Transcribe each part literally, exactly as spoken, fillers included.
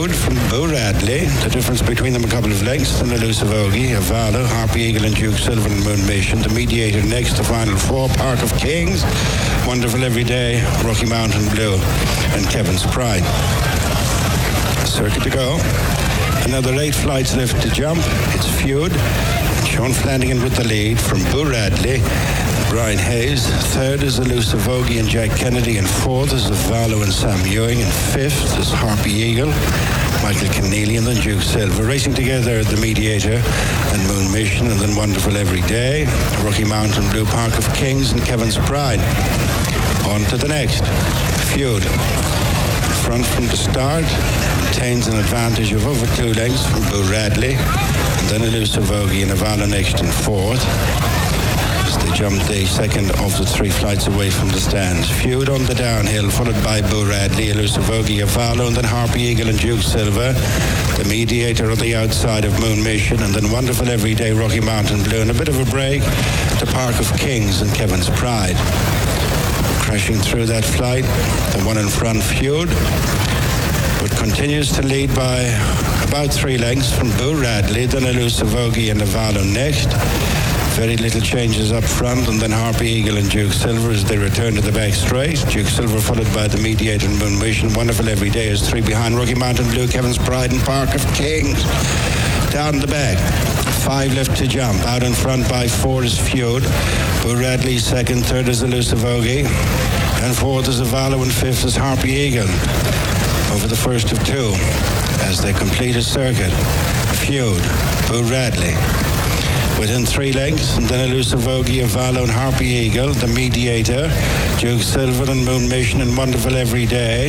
Feud from Boo Radley. The difference between them a couple of lengths. Then Elusive Ogie, Avalo, Harpy Eagle and Duke Silver and Moon Mission. The Mediator next, the final four. Park of Kings, Wonderful Every Day, Rocky Mountain Blue and Kevin's Pride. Circuit to go. Another eight flights left to jump. It's Feud. Sean Flanagan with the lead from Boo Radley. Brian Hayes. Third is Elusive Ogie and Jack Kennedy. And fourth is Avalo and Sam Ewing. And fifth is Harpy Eagle, Michael Keneally, and then Duke Silver. Racing together The Mediator and Moon Mission, and then Wonderful Every Day, Rocky Mountain Blue, Park of Kings, and Kevin's Pride. On to the next. Feud. Front from the start, maintains an advantage of over two lengths from Boo Radley, and then Elusive Ogie and Avalo next in fourth. As they jump the second of the three flights away from the stands. Feud on the downhill, followed by Boo Radley, Elusive Ogie, Avalo, and then Harpy Eagle and Duke Silver. The Mediator on the outside of Moon Mission, and then Wonderful Every Day, Rocky Mountain Blue, and a bit of a break to Park of Kings and Kevin's Pride. Crashing through that flight, the one in front, Feud, but continues to lead by about three lengths from Boo Radley, then Elusive Ogie and Avalo next. Very little changes up front, and then Harpy Eagle and Duke Silver as they return to the back straight. Duke Silver followed by the Mediator and Moon Mission. Wonderful Every Day is three behind. Rocky Mountain Blue, Kevin's Pride, and Park of Kings. Down the back, five left to jump. Out in front by four is Feud. Boo Radley second, third is Elusive Ogie, and fourth is Avalo, and fifth is Harpy Eagle. Over the first of two as they complete a circuit. Feud, Boo Radley. Within three lengths, and then Elusive Ogie, Avalo, and Harpy Eagle. The Mediator, Duke Silver, and Moon Mission, and Wonderful Every Day.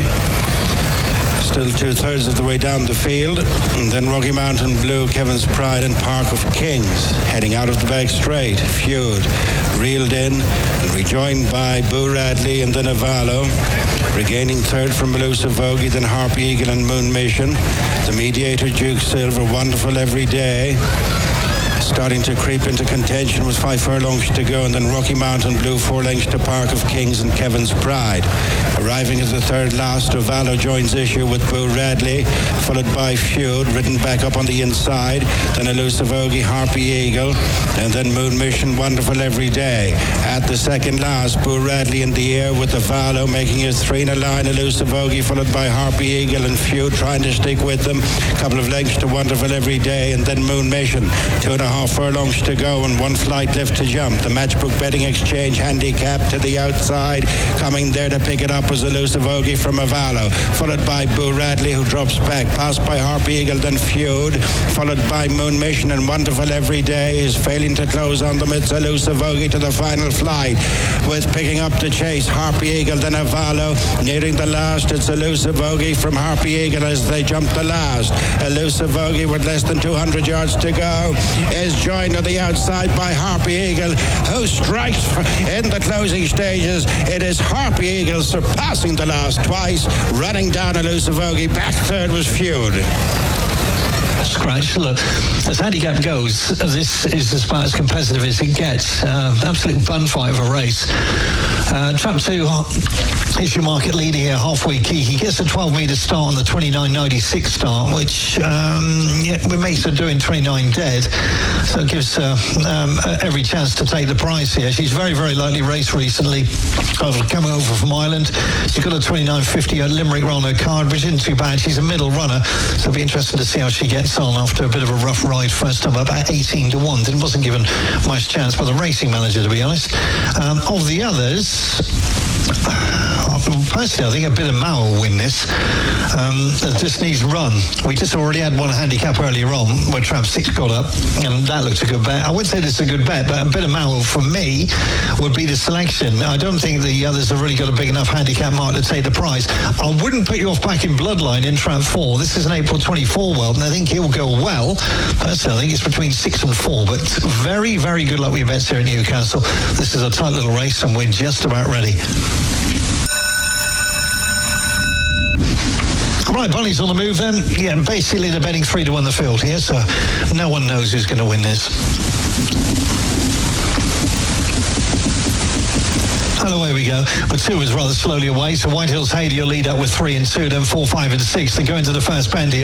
Still two-thirds of the way down the field. And then Rocky Mountain Blue, Kevin's Pride, and Park of Kings. Heading out of the back straight. Feud reeled in and rejoined by Boo Radley and then Avalo. Regaining third from Elusive Ogie, then Harpy Eagle and Moon Mission. The Mediator, Duke Silver, Wonderful Every Day. Starting to creep into contention with five furlongs to go, and then Rocky Mountain Blue, four lengths to Park of Kings and Kevin's Pride. Arriving at the third last, Avalo joins issue with Boo Radley, followed by Feud, ridden back up on the inside, then Elusive Ogie, Harpy Eagle, and then Moon Mission, Wonderful Every Day. At the second last, Boo Radley in the air with Avalo, making his three in a line, Elusive Ogie, followed by Harpy Eagle, and Feud trying to stick with them. A couple of lengths to Wonderful Every Day, and then Moon Mission. Two and a half furlongs to go and one flight left to jump. The Matchbook Betting Exchange handicap to the outside. Coming there to pick it up was Elusive Ogie from Avalo, followed by Boo Radley, who drops back, passed by Harpy Eagle, then Feud, followed by Moon Mission, and Wonderful Every Day is failing to close on them. It's Elusive Ogie to the final flight, with picking up the chase Harpy Eagle, then Avalo. Nearing the last, it's Elusive Ogie from Harpy Eagle as they jump the last. Elusive Ogie with less than two hundred yards to go is joined on the outside by Harpy Eagle, who strikes in the closing stages. It is Harpy Eagle surpassing the last twice, running down Elusive Ogie. Back third was Feud. Scratch. Look, as handicap goes, this is about as competitive as it gets. Uh, absolute bun fight of a race. Uh, trap two is your market leader here, Halfway Key. He gets a twelve metre start on the twenty-nine ninety-six start, which um, yeah, we may still doing twenty-nine dead, so it gives uh, um, every chance to take the prize here. She's very, very lightly raced recently, coming over from Ireland. She's got a twenty-nine fifty at Limerick on her card, which isn't too bad. She's a middle runner, so it'll be interesting to see how she gets on after a bit of a rough ride first time, about eighteen to one. It wasn't given much chance by the racing manager, to be honest. Um, of the others, personally, I think a bit of Mao will win this. Um, just needs run. We just already had one handicap earlier on where Trap six got up, and that looks a good bet. I wouldn't say this is a good bet, but a bit of Mao for me would be the selection. I don't think the others have really got a big enough handicap mark to take the prize. I wouldn't put you off back in Bloodline in Trap four. This is an April twenty-four world, and I think he'll go well. Personally, I think it's between six and four, but very, very good luck with your bets here at Newcastle. This is a tight little race, and we're just about ready. Right, Bonnie's on the move then. Yeah, basically they're betting three to one the field here, so no one knows who's going to win this. And away we go. But two is rather slowly away, so Whitehill's Hader will lead up with three and two, then four, five and six. They go into the first bend here.